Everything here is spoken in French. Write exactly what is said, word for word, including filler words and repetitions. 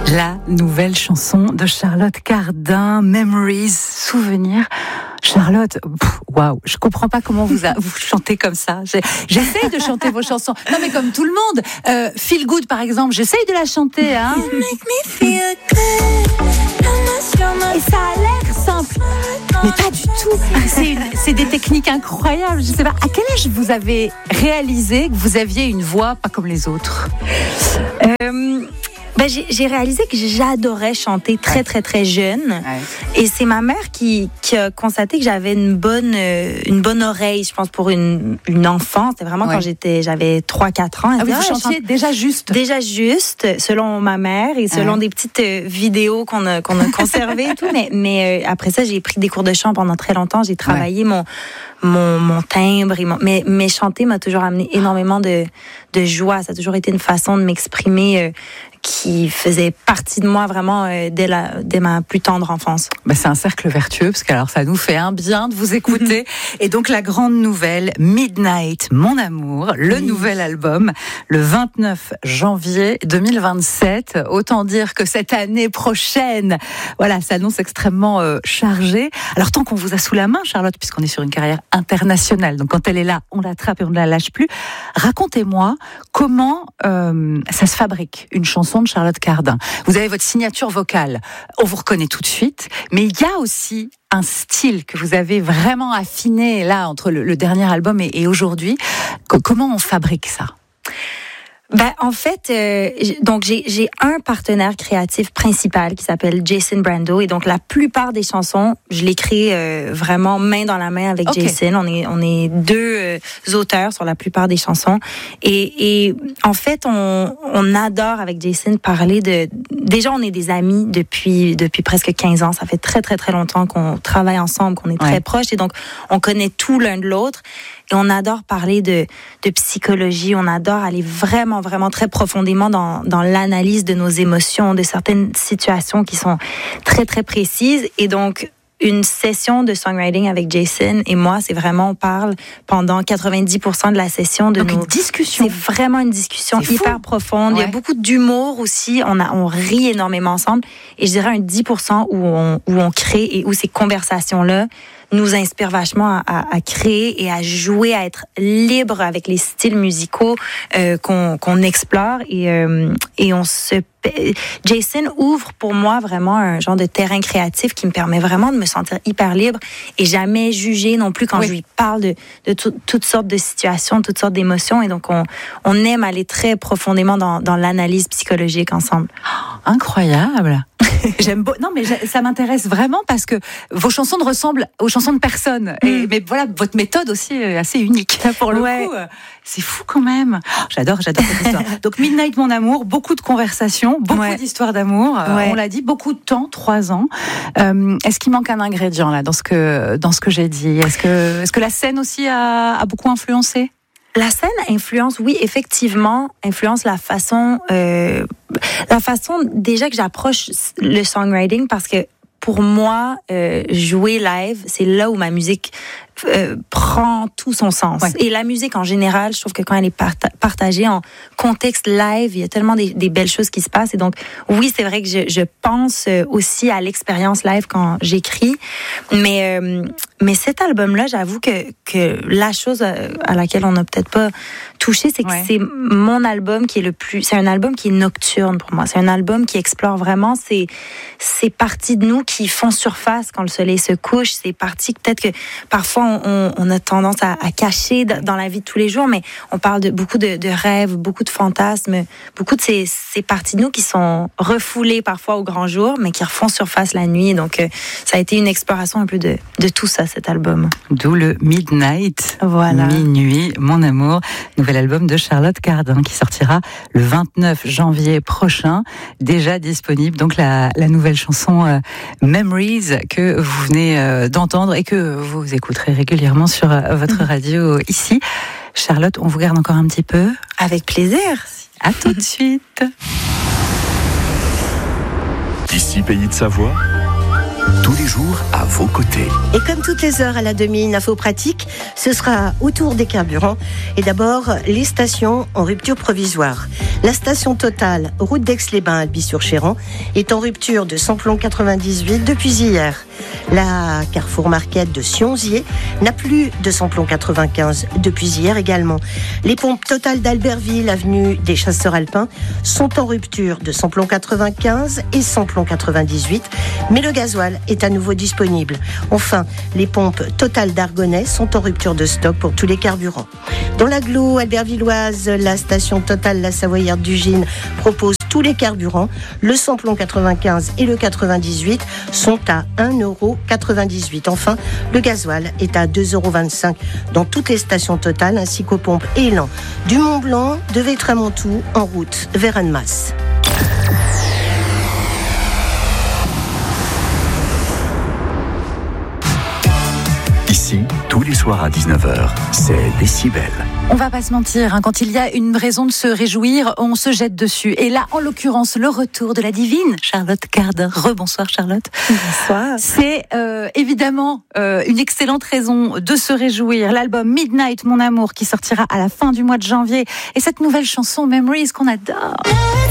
La nouvelle chanson de Charlotte Cardin, Memories, souvenirs. Charlotte, waouh, je comprends pas comment vous, a, vous chantez comme ça. J'ai, j'essaye de chanter vos chansons. Non mais comme tout le monde, euh, Feel Good par exemple, j'essaye de la chanter. Hein. Et ça a l'air simple, mais pas du tout. C'est, une, c'est des techniques incroyables. Je sais pas, à quel âge vous avez réalisé que vous aviez une voix pas comme les autres ? euh... Ben, j'ai, j'ai réalisé que j'adorais chanter très, très, très jeune. Ouais. Et c'est ma mère qui, qui a constaté que j'avais une bonne, euh, une bonne oreille, je pense, pour une, une enfant. C'était vraiment ouais. quand j'étais, j'avais trois quatre ans. Ah oui, vous chantiez déjà juste. Déjà juste, selon ma mère et selon ouais. des petites euh, vidéos qu'on a, qu'on a conservées et tout. Mais, mais euh, après ça, j'ai pris des cours de chant pendant très longtemps. J'ai travaillé ouais. mon... Mon, mon timbre, et mon, mais, mais chanter m'a toujours amené énormément de, de joie. Ça a toujours été une façon de m'exprimer euh, qui faisait partie de moi vraiment euh, dès, la, dès ma plus tendre enfance. Ben c'est un cercle vertueux, parce que alors ça nous fait un bien de vous écouter. Et donc la grande nouvelle, Midnight, mon amour, le oui. nouvel album, le vingt-neuf janvier deux mille vingt-sept. Autant dire que cette année prochaine, voilà, s'annonce extrêmement euh, chargée. Alors tant qu'on vous a sous la main, Charlotte, puisqu'on est sur une carrière internationale, donc quand elle est là, on l'attrape et on ne la lâche plus. Racontez-moi comment euh, ça se fabrique, une chanson de Charlotte Cardin. Vous avez votre signature vocale, on vous reconnaît tout de suite, mais il y a aussi un style que vous avez vraiment affiné là entre le, le dernier album et, et aujourd'hui. Comment on fabrique ça ? Ben en fait, euh, donc j'ai j'ai un partenaire créatif principal qui s'appelle Jason Brando et donc la plupart des chansons, je l'écris euh, vraiment main dans la main avec okay. Jason. On est on est deux euh, auteurs sur la plupart des chansons et et en fait on on adore avec Jason parler de déjà on est des amis depuis depuis presque quinze ans. Ça fait très très très longtemps qu'on travaille ensemble, qu'on est très ouais. proches et donc on connaît tout l'un de l'autre. Et on adore parler de, de psychologie, on adore aller vraiment, vraiment très profondément dans, dans l'analyse de nos émotions, de certaines situations qui sont très, très précises. Et donc, une session de songwriting avec Jason et moi, c'est vraiment, on parle pendant quatre-vingt-dix pour cent de la session de donc nos... une discussion. C'est vraiment une discussion c'est hyper fou. profonde. Ouais. Il y a beaucoup d'humour aussi. On, a, on rit énormément ensemble. Et je dirais un dix pour cent où on, où on crée et où ces conversations-là nous inspire vachement à, à, à créer et à jouer, à être libre avec les styles musicaux euh, qu'on, qu'on explore et, euh, et on se Jason ouvre pour moi vraiment un genre de terrain créatif qui me permet vraiment de me sentir hyper libre et jamais jugée non plus quand oui. je lui parle de, de tout, toutes sortes de situations, toutes sortes d'émotions et donc on, on aime aller très profondément dans, dans l'analyse psychologique ensemble. Oh, incroyable. J'aime beau... Non, mais ça m'intéresse vraiment parce que vos chansons ne ressemblent aux chansons de personne. Et, mais voilà, votre méthode aussi est assez unique. Pour le ouais. coup, c'est fou quand même. Oh, j'adore, j'adore cette histoire. Donc Midnight, mon amour, beaucoup de conversations, beaucoup ouais. d'histoires d'amour. Ouais. On l'a dit, beaucoup de temps, trois ans. Euh, est-ce qu'il manque un ingrédient là dans ce que dans ce que j'ai dit ? Est-ce que est-ce que la scène aussi a, a beaucoup influencé ? La scène influence, oui, effectivement, influence la façon, euh, la façon déjà que j'approche le songwriting parce que pour moi, euh, jouer live, c'est là où ma musique euh, prend tout son sens. Ouais. Et la musique en général, je trouve que quand elle est parta- partagée en contexte live, il y a tellement des, des belles choses qui se passent. Et donc, oui, c'est vrai que je, je pense aussi à l'expérience live quand j'écris. Mais, euh, mais cet album-là, j'avoue que, que la chose à laquelle on n'a peut-être pas touché, c'est que ouais. c'est mon album qui est le plus... C'est un album qui est nocturne pour moi. C'est un album qui explore vraiment ces, ces parties de nous qui font surface quand le soleil se couche. Ces parties que peut-être que parfois on, on a tendance à, à cacher dans la vie de tous les jours, mais on parle de beaucoup de, de rêves, beaucoup de fantasmes, beaucoup de ces, ces parties de nous qui sont refoulées parfois au grand jour, mais qui refont surface la nuit. Donc euh, ça a été une exploration un peu de, de tout ça, cet album. D'où le Midnight, voilà. Minuit, mon amour, nouvel album de Charlotte Cardin qui sortira le vingt-neuf janvier prochain, déjà disponible. Donc la, la nouvelle chanson euh, Memories que vous venez euh, d'entendre et que vous écouterez régulièrement sur euh, votre radio ici. Charlotte, on vous garde encore un petit peu ? Avec plaisir. À tout de suite. Ici, Pays de Savoie, tous les jours à vos côtés. Et comme toutes les heures à la demi, une info pratique, ce sera autour des carburants. Et d'abord, les stations en rupture provisoire. La station Total, route d'Aix-les-Bains, Albi-sur-Chéran, est en rupture de samplon quatre-vingt-dix-huit depuis hier. La Carrefour Market de Sionzier n'a plus de samplon quatre-vingt-quinze depuis hier également. Les pompes Total d'Albertville, avenue des Chasseurs Alpins, sont en rupture de samplon quatre-vingt-quinze et samplon quatre-vingt-dix-huit, mais le gasoil est à nouveau disponible. Enfin, les pompes Total d'Argonnet sont en rupture de stock pour tous les carburants. Dans l'agglo albertvilloise, la station Total La Savoyarde d'Ugine propose tous les carburants. Le samplon quatre-vingt-quinze et le quatre-vingt-dix-huit sont à un euro quatre-vingt-dix-huit. Enfin, le gasoil est à deux euros vingt-cinq dans toutes les stations Total ainsi qu'aux pompes Élan du Mont-Blanc, de Vétramontou en route vers Annemasse. Ici, tous les soirs à dix-neuf heures, c'est Décibel. On va pas se mentir, hein, quand il y a une raison de se réjouir, on se jette dessus. Et là, en l'occurrence, le retour de la divine Charlotte Cardin. Rebonsoir Charlotte. Bonsoir. C'est euh, évidemment euh, une excellente raison de se réjouir. L'album Midnight, Mon Amour, qui sortira à la fin du mois de janvier. Et cette nouvelle chanson, Memories, qu'on adore.